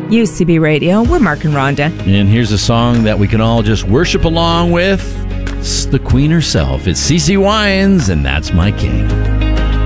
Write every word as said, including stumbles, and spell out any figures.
U C B Radio, we're Mark and Rhonda. And here's a song that we can all just worship along with. It's the Queen herself. It's CeCe Winans, and That's My King.